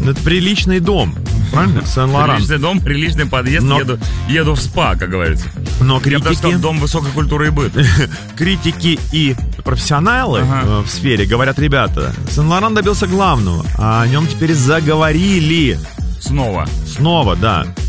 Это приличный дом. Правильно? Сен-Лоран. Приличный дом, приличный подъезд, еду в спа, как говорится. Но Я бы даже сказал, дом высокой культуры и быта. критики и профессионалы в сфере говорят: ребята, Сен-Лоран добился главного, а о нем теперь заговорили. Снова, да.